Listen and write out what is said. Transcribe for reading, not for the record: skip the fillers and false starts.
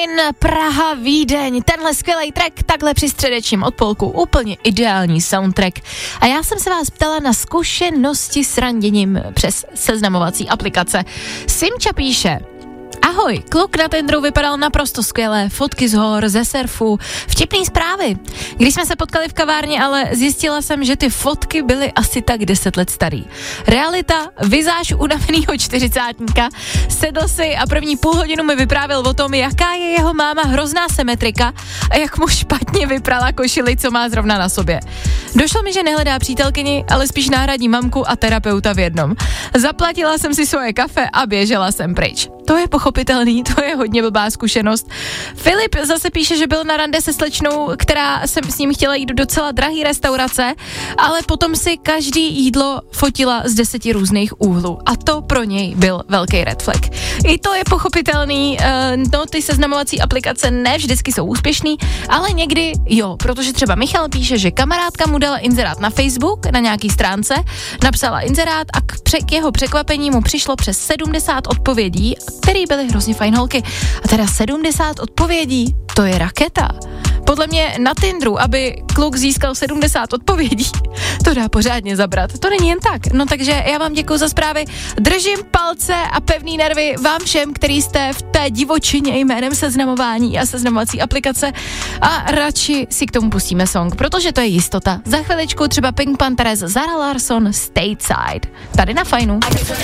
Berlin, Praha, Vídeň, tenhle skvělý track, takhle při středečním odpolku, úplně ideální soundtrack. A já jsem se vás ptala na zkušenosti s randěním přes seznamovací aplikace. Simča píše: ahoj, kluk na Tinderu vypadal naprosto skvěle, fotky z hor, ze surfu, vtipný zprávy. Když jsme se potkali v kavárně, ale zjistila jsem, že ty fotky byly asi tak 10 let starý. Realita, vizáž unavenýho 40átníka, sedl si a první půl hodinu mi vyprávěl o tom, jaká je jeho máma hrozná symetrika a jak mu špatně vyprala košili, co má zrovna na sobě. Došlo mi, že nehledá přítelkyni, ale spíš náhradní mamku a terapeuta v jednom. Zaplatila jsem si svoje kafe a běžela jsem pryč. To je pochopitelný, to je hodně blbá zkušenost. Filip zase píše, že byl na rande se slečnou, která jsem s ním chtěla jít do docela drahý restaurace, ale potom si každý jídlo fotila z 10 různých úhlů. A to pro něj byl velký red flag. I to je pochopitelný, no ty seznamovací aplikace ne vždycky jsou úspěšný, ale někdy jo, protože třeba Michal píše, že kamarádka mu dala inzerát na Facebook, na nějaký stránce, napsala inzerát a k jeho překvapení mu přišlo přes 70 odpovědí, který byly hrozně fajn holky. A teda 70 odpovědí, to je raketa. Podle mě na Tinderu, aby kluk získal 70 odpovědí, to dá pořádně zabrat. To není jen tak. No takže já vám děkuju za zprávy. Držím palce a pevný nervy vám všem, který jste v té divočině jménem seznamování a seznamovací aplikace a radši si k tomu pustíme song, protože to je jistota. Za chviličku třeba Pink Panthers, Zara Larsson, Stateside. Tady na Fajnu.